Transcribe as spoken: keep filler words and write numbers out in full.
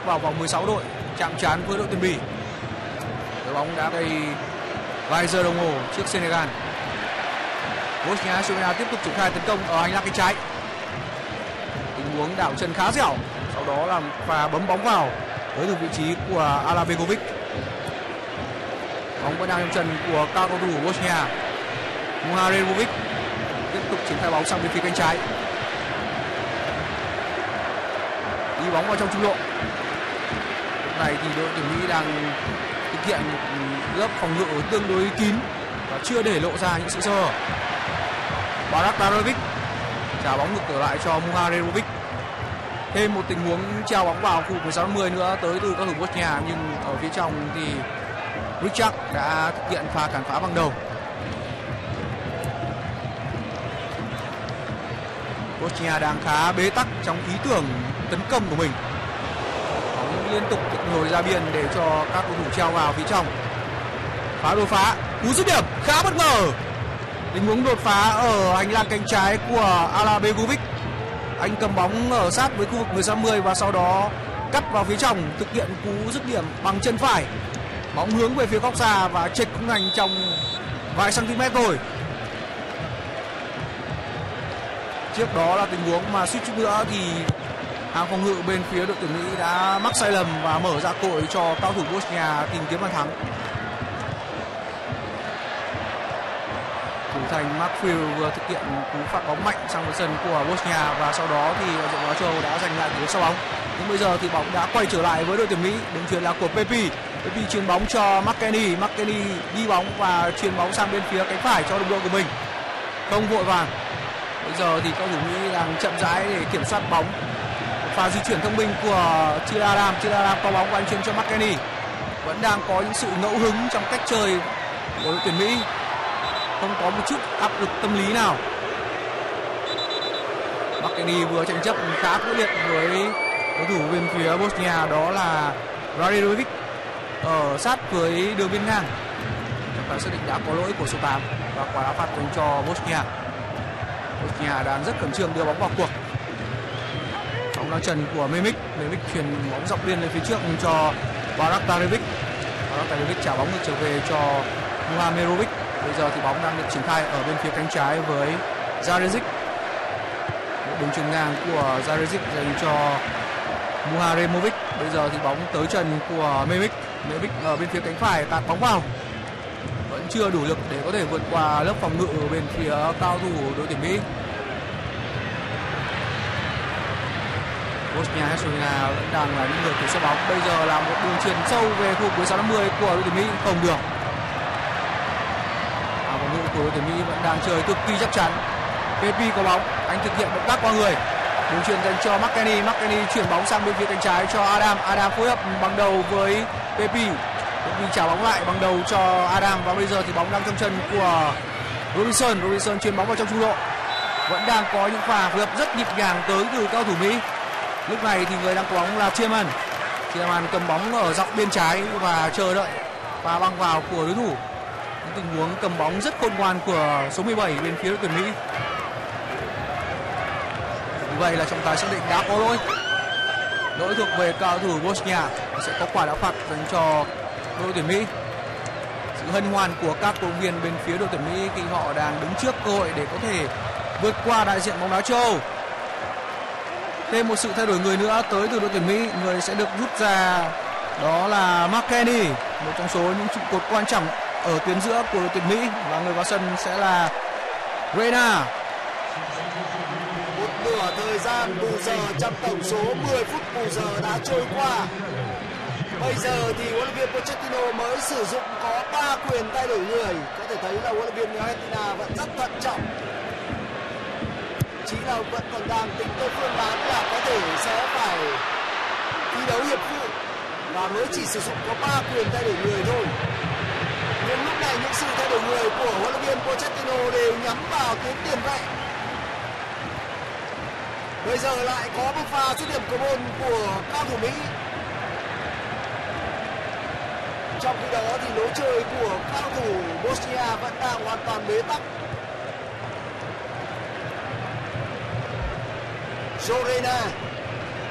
bước vào vòng mười sáu đội chạm trán với đội tuyển Bỉ. Đội bóng đã đây vài giờ đồng hồ trước Senegal. Bosnia-Herzegovina tiếp tục triển khai tấn công ở hành lang cánh trái. Tình huống đảo chân khá dẻo, sau đó là pha bấm bóng vào tới từ vị trí của Alabegovic. Bóng vẫn đang trong chân của các cầu thủ Bosnia. Muharedovic tiếp tục triển khai bóng sang bên phía cánh trái. Đi bóng vào trong trung lộ. Lúc này thì đội tuyển Mỹ đang thực hiện một lớp phòng ngự tương đối kín và chưa để lộ ra những sự sơ hở. Barak Darovic trả bóng ngược trở lại cho Muharedovic. Thêm một tình huống treo bóng vào khu mười sáu mười nữa tới từ các thủ Bosnia, nhưng ở phía trong thì Richard đã thực hiện pha cản phá bằng đầu. Bosnia đang khá bế tắc trong ý tưởng tấn công của mình. Bóng liên tục nhồi ra biên để cho các cầu thủ treo vào phía trong. Phá đột phá, cú dứt điểm khá bất ngờ. Tình huống đột phá ở hành lang cánh trái của Alabegovic. Anh cầm bóng ở sát với khu vực mười sáu mười và sau đó cắt vào phía trong, thực hiện cú dứt điểm bằng chân phải. Bóng hướng về phía góc xa và chệch khung thành trong vài cm thôi. Trước đó là tình huống mà suýt chút nữa thì hàng phòng ngự bên phía đội tuyển Mỹ đã mắc sai lầm và mở ra cơ hội cho cao thủ Bosnia tìm kiếm bàn thắng. Thủ thành Markfield vừa thực hiện cú phạt bóng mạnh sang phần sân của Bosnia và sau đó thì đội bóng châu đã giành lại cú sau bóng. Nhưng bây giờ thì bóng đã quay trở lại với đội tuyển Mỹ. Đường chuyền là của Pepi. Pepi chuyền bóng cho McKennie. McKennie đi bóng và chuyền bóng sang bên phía cánh phải cho đồng đội của mình. Không vội vàng. Bây giờ thì cầu thủ Mỹ đang chậm rãi để kiểm soát bóng. Pha di chuyển thông minh của Tyler Adam. Tyler Adam có bóng và anh chuyền cho McKennie. Vẫn đang có những sự ngẫu hứng trong cách chơi của đội tuyển Mỹ. Không có một chút áp lực tâm lý nào. McKennie vừa tranh chấp khá quyết liệt với cầu thủ bên phía Bosnia, đó là Radedovic ở sát với đường biên ngang. Trọng tài xác định đã có lỗi của số tám và quả đá phạt dành cho Bosnia. Bosnia đang rất khẩn trương đưa bóng vào cuộc. Bóng đá trần của Memic. Memic chuyền bóng dọc biên lên phía trước cho Barak Darovic. Barak Darovic trả bóng ngược trở về cho Muhamedovic. Bây giờ thì bóng đang được triển khai ở bên phía cánh trái với Zarezic. Một đường chuyền ngang của Zarezic dành cho Muharedovic. Bây giờ thì bóng tới chân của Memic. Memic ở bên phía cánh phải tạt bóng vào. Vẫn chưa đủ lực để có thể vượt qua lớp phòng ngự ở bên phía cao thủ đội tuyển Mỹ. Bosnia-Herzegovina vẫn đang là những người kiểm soát bóng. Bây giờ là một đường chuyền sâu về khu mười sáu mươi của đội tuyển Mỹ, không được. À, phòng ngự của đội tuyển Mỹ vẫn đang chơi cực kỳ chắc chắn. Pepi có bóng, anh thực hiện động tác qua người. Đường chuyền dành cho McKennie. McKennie chuyển bóng sang bên phía cánh trái cho Adam. Adam phối hợp bằng đầu với Pepi. Pepi trả bóng lại bằng đầu cho Adam và bây giờ thì bóng đang trong chân của Robinson. Robinson chuyền bóng vào trong trung lộ. Vẫn đang có những pha phối hợp rất nhịp nhàng tới từ cao thủ Mỹ. Lúc này thì người đang có bóng là Tiemann. Tiemann cầm bóng ở dọc biên trái và chờ đợi pha băng vào của đối thủ. Những tình huống cầm bóng rất khôn ngoan của số mười bảy bên phía đội tuyển Mỹ. Như vậy là trọng tài xác định đã có lỗi. Lỗi thuộc về cao thủ Bosnia. Sẽ có quả đá phạt dành cho đội tuyển Mỹ. Sự hân hoan của các cầu thủ viên bên phía đội tuyển Mỹ khi họ đang đứng trước cơ hội để có thể vượt qua đại diện bóng đá châu Âu. Thêm một sự thay đổi người nữa tới từ đội tuyển Mỹ. Người sẽ được rút ra đó là McKennie, một trong số những trụ cột quan trọng ở tuyến giữa của đội tuyển Mỹ, và người vào sân sẽ là Reina. Một nửa thời gian bù giờ trong tổng số mười phút bù giờ đã trôi qua. Bây giờ thì huấn luyện viên Pochettino mới sử dụng có ba quyền thay đổi người. Có thể thấy là huấn luyện viên người Argentina vẫn rất thận trọng. Chỉ là vẫn còn đang tính tới phương án là có thể sẽ phải thi đấu hiệp phụ và mới chỉ sử dụng có ba quyền thay đổi người thôi. Nhưng lúc này những sự thay đổi người của huấn luyện viên Pochettino đều nhắm vào tuyến tiền vệ. Bây giờ lại có một pha dứt điểm cầu môn của cao thủ Mỹ. Trong khi đó thì lối chơi của cao thủ Bosnia vẫn đang hoàn toàn bế tắc. Zorena